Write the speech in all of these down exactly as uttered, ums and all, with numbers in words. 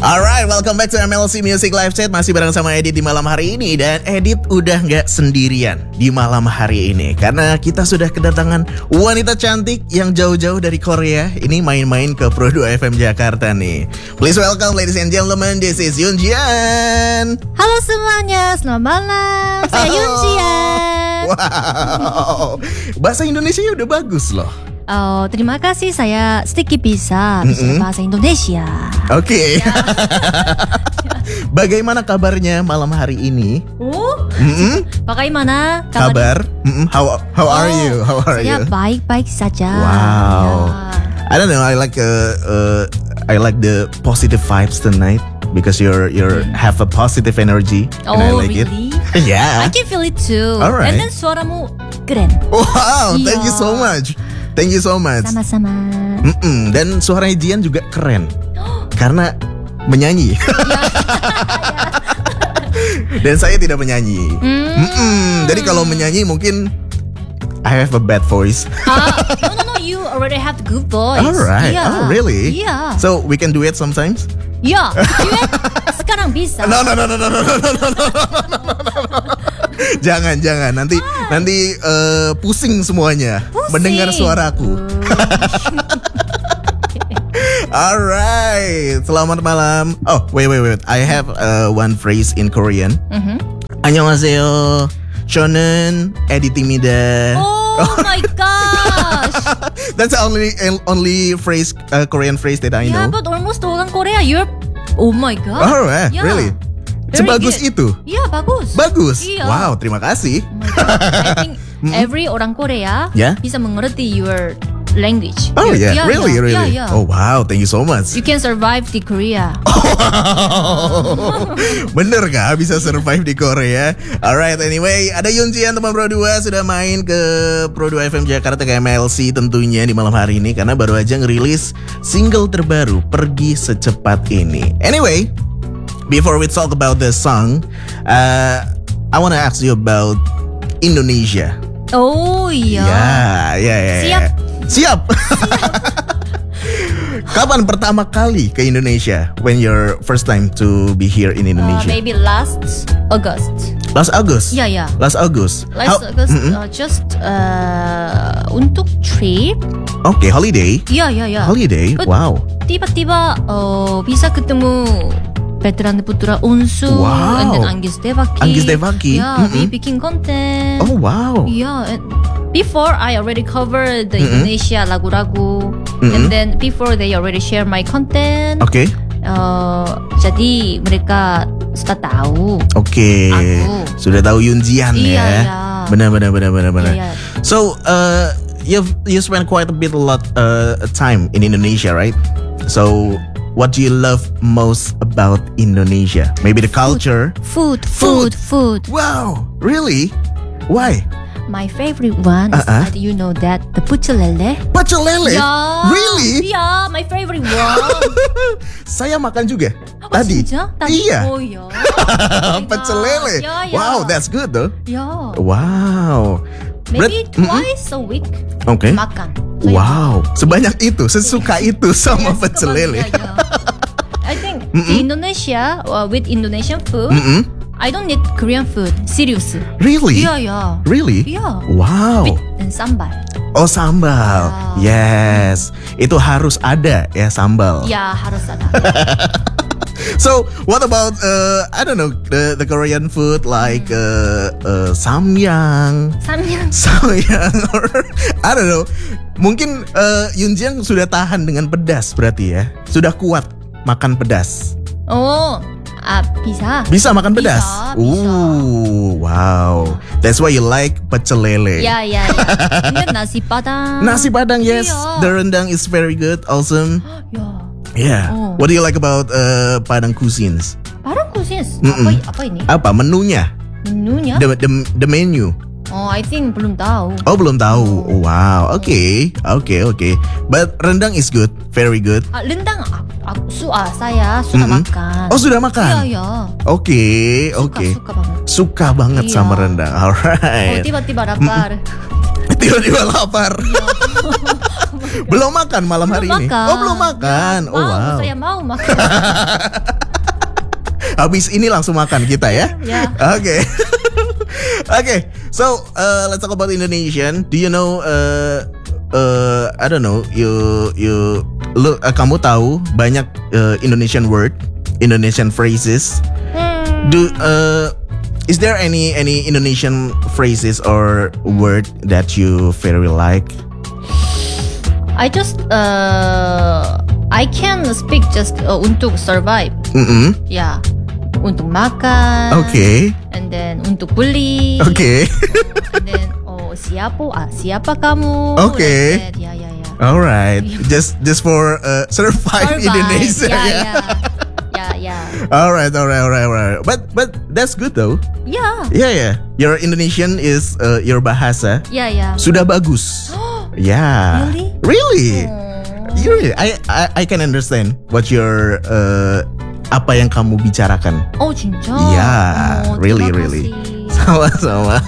Alright, welcome back to M L C Music Live Chat. Masih bareng sama Edit di malam hari ini. Dan Edit udah gak sendirian di malam hari ini, karena kita sudah kedatangan wanita cantik yang jauh-jauh dari Korea. Ini main-main ke Pro dua F M Jakarta nih. Please welcome ladies and gentlemen, this is Yoonjian. Halo semuanya, selamat malam. Saya Yoonjian. Wow, bahasa Indonesianya udah bagus loh. Oh, terima kasih, saya sedikit bisa bisa Mm-mm. bahasa Indonesia. Oke. Okay. Bagaimana kabarnya malam hari ini? Oh, Mm-mm. bagaimana Kabar? Mm-mm. How how are Oh, you? How are saya you? baik-baik saja. Wow. Ya. I don't know. I like uh, uh I like the positive vibes tonight because you're you're have a positive energy and I Oh, like really? it. Yeah. I can feel it too. Alright. And then suaramu keren. Wow. Thank you Iya. so much. Thank you so much. Sama-sama. Mm-mm. Dan suaranya Jian juga keren karena menyanyi. Dan saya tidak menyanyi. Hmm. Mm-mm. Jadi kalau menyanyi mungkin I have a bad voice. Ah, no, no, no. You already have good voice. Alright. Yeah. Oh, really? Yeah. So we can do it sometimes. Ya, duet sekarang bisa. No no no no no no no no no no no. Jangan jangan nanti nanti uh, pusing semuanya Pusing. mendengar suaraku. Alright, selamat malam. Oh wait wait wait, I have uh, one phrase in Korean. Mhm. 안녕하세요, 저는 에디입니다. Oh my gosh. That's the only only phrase uh, Korean phrase that I Yeah, know. but almost orang Korea. You're, oh my god. Alright, Yeah. really? Very Sebagus good. itu? Iya, bagus. Bagus. Iya. Wow, terima kasih. Oh my god. I think every orang Korea Yeah? bisa mengerti your language. Oh Your- yeah, really, yeah, really. Yeah, yeah. Oh wow, thank you so much. You can survive di Korea. Bener gak bisa survive di Korea? Alright, anyway, ada Yoonjian teman Pro dua sudah main ke Pro dua F M Jakarta ke M L C tentunya di malam hari ini karena baru aja ngerilis single terbaru Pergi Secepat Ini. Anyway, before we talk about the song, uh, I wanna ask you about Indonesia. Oh iya. Ya, ya, ya. Siap. Siap. Kapan pertama kali ke Indonesia? When your first time to be here in Uh, Indonesia? maybe last August. Last August. Yeah, yeah. Last August. Last How- August Mm-mm. uh, just uh, untuk trip. Okay, holiday. Iya, iya, iya. Holiday. But Wow. tiba-tiba uh, bisa ketemu Veteran Putra Unsu Wow. and then Anggis Devaki. Anggis Devaki. Yeah, we Mm-mm. bikin konten. Oh wow. Yeah, and before I already covered the Mm-mm. Indonesia lagu-lagu, Mm-mm. and then before they already share my content. Okay. Uh, jadi mereka sudah tahu. Oke. Aku. Sudah tahu Yoonjian Iya, ya. iya. Benar benar benar benar benar. Iya. So, uh, you you spend quite a bit a lot uh, time in Indonesia, right? So, what do you love most about Indonesia? Maybe the culture. Food, Food. food, food. Wow, really? Why? My favorite one is Uh-uh. that you know that the pecel lele. Pecel lele? Yeah. Really? Yeah, my favorite one. Saya makan juga Oh, tadi. 진짜? Tadi? Iya. Oh ya. Oh my Pecel God. lele. Yeah, yeah. Wow, that's good though. Yeah. Wow. Maybe Berat- Mm-mm. twice a week Oke. makan. So, Wow, sebanyak itu, sesuka itu sama Yes, pecel yeah, lele. yeah. I think di Indonesia uh, with Indonesian food, Mm-mm. I don't need Korean food. Serious. Really? Yeah, yeah. Really? Yeah. Wow. With and sambal. Oh, sambal. Yes. Itu harus ada ya sambal. Ya harus ada. So, what about uh, I don't know the the Korean food like uh, uh, samyang, Samyang. samyang or I don't know. Mungkin uh, Yoonjian sudah tahan dengan pedas berarti ya. Sudah kuat makan pedas. Oh, ah bisa. Bisa makan pedas. Bisa, bisa. Ooh, wow. That's why you like pecel lele. Ya, ya, ya. Ini nasi padang. Nasi padang, yes. Iya. The rendang is very good, awesome. Ya. Yeah. Oh. What do you like about uh, Padang cuisines? Padang cuisines. Mm-mm. Apa apa ini? Apa menunya? Menunya? The, the, the menu. Oh, I think belum tahu. Oh, belum tahu. Oh, wow. Okay. Okay, okay. But rendang is good. Very good. Ah, rendang aku, aku su ah, saya suka Mm-mm. makan. Oh, sudah makan? Iya, iya. Oke, Suka, oke. suka banget. Suka banget Iya. sama rendang. Oh, Alright. tiba-tiba lapar. Tiba-tiba lapar. Belum makan malam hari belum ini. makan. Oh, belum makan. Ya, Oh, mau, wow. saya mau makan. Habis ini langsung makan kita ya. Ya. Oke. Oke. So, uh, let's talk about Indonesian. Do you know uh, uh, I don't know, you you lu, uh, kamu tahu banyak uh, Indonesian word, Indonesian phrases. Hmm. Do uh, is there any any Indonesian phrases or word that you very like? I just uh I can speak just uh, untuk survive. Mm-mm. Ya. Untuk makan. Okay. And then untuk beli. Okay. And then oh siapa ah siapa kamu? Okay. Like that. Ya ya ya. All right. Just just for uh, survive, Survive. Indonesia. Ya ya. ya. Ya ya. All right, all right, all right, all right. But but that's good though. Ya. Yeah, yeah. Your Indonesian is uh, your bahasa Ya ya. sudah bagus. Yeah. Really? Really? Oh. You really? I I I can understand what your uh, apa yang kamu bicarakan. Oh cinta. Yeah, Oh, really, terima really. kasih. Sama-sama.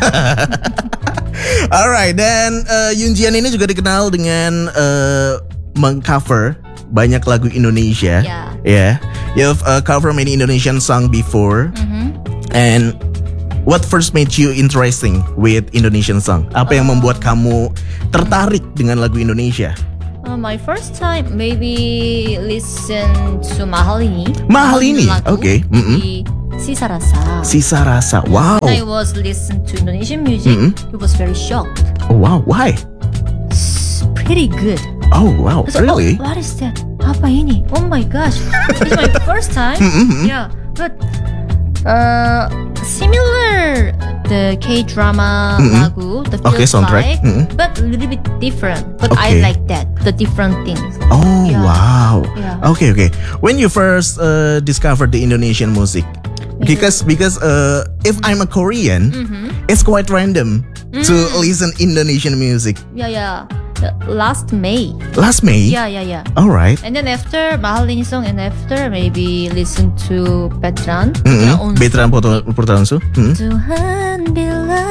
Alright, dan uh, Yunjian ini juga dikenal dengan uh, mengcover banyak lagu Indonesia. Yeah. Yeah, you've uh, covered many Indonesian song before. Mhm. And what first made you interesting with Indonesian song? Apa yang membuat kamu tertarik dengan lagu Indonesia? Uh, my first time maybe listen to Mahal ini. Mahal ini, lagu oke. Mm-mm. di Sisa Rasa. Sisa Rasa, wow. When I was listen to Indonesian music, Mm-mm. it was very shocked. Oh, wow, why? It's pretty good. Oh, wow, I said, really? Oh, what is that? Apa ini? Oh my gosh, it's my first time. Mm-mm. Yeah, but uh, similar the K drama Mm-mm. lagu, the Okay, feels soundtrack. like, Mm-mm. but a little bit different. But Okay. I like that, the different things. Oh, Yeah. wow. Yeah. Okay, okay. When you first uh, discovered the Indonesian music, because because uh, if I'm a Korean, Mm-hmm. it's quite random to listen Indonesian music. Yeah, yeah. The last May. Last May. Yeah, yeah, yeah. All right. And then after Mahal ini song, and after maybe listen to Petran. Mm-mm. their own Betran Putra- Purtalansu. Mm. Tuhan bila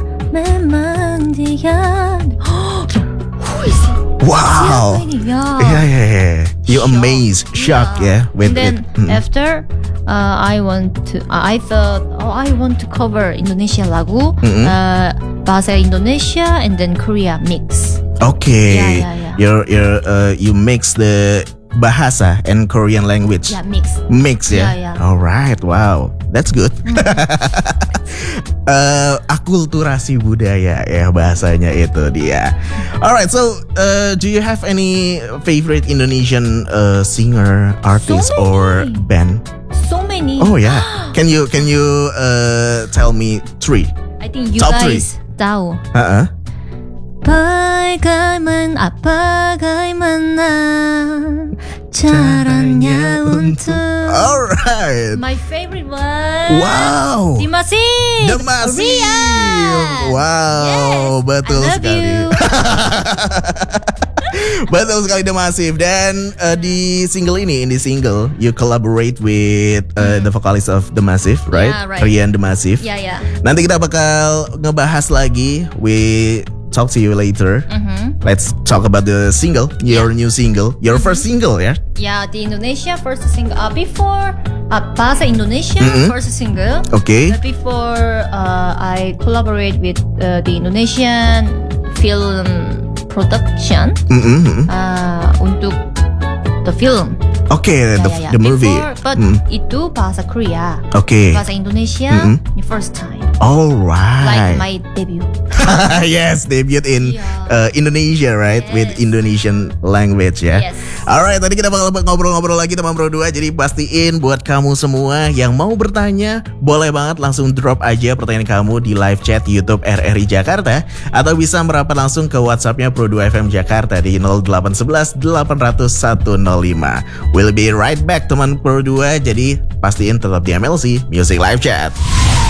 memang dia. Who is it? Wow. Siapa ini? Ya. Yeah, yeah, yeah. You Shock. amazed, shocked, yeah. With and then it. Mm. after uh, I want to, I thought, oh, I want to cover Indonesia lagu, Mm-mm. uh, bahasa Indonesia and then Korea mix. Okay. Yeah, yeah, yeah. You're, you're, uh, you mix the bahasa and Korean language. Yeah, mix. Mix ya. Yeah, yeah. Alright, wow, that's good. uh, akulturasi budaya ya bahasanya itu dia. Alright, so uh, do you have any favorite Indonesian uh, singer, artist, So or many. band? So many. Oh yeah, can you can you uh, tell me three? I think you Top three. guys tahu. Uh-uh. Bagaimana, ah, bagaimana caranya untuk Alright. my favorite one. Wow. Dimasif. The Massive. Rian. Wow, Yes, betul I love sekali. you. Betul sekali The Massive. Dan uh, di single ini, in the single, you collaborate with uh, the vocalist of The Massive, right? Yeah, right. Rian The Massive. Ya ya. Nanti kita bakal ngebahas lagi. We talk to you later. Mhm. Let's talk about the single, your new single, your first single ya. Ya di Indonesia first single. Uh, before uh, bahasa Indonesia Mhm. first single. Oke. But before uh, I collaborate with uh, the Indonesian film production Mm-mm. uh, untuk the film. Oke, Ya, the, ya, ya. the movie. Before, but Mm. itu bahasa Korea, Oke. bahasa Indonesia, Mm-mm. the first time, Alright. like my debut. Yes, debut in Yeah. uh, Indonesia, right? With Yes. Indonesian language ya. Yes. Alright, tadi kita bakal ngobrol-ngobrol lagi teman Pro dua. Jadi pastiin buat kamu semua yang mau bertanya, boleh banget langsung drop aja pertanyaan kamu di live chat YouTube R R I Jakarta, atau bisa merapat langsung ke WhatsAppnya Pro dua F M Jakarta di nol delapan satu satu delapan nol nol satu nol lima. We'll be right back teman Pro dua. Jadi pastiin tetap di M L C Music Live Chat.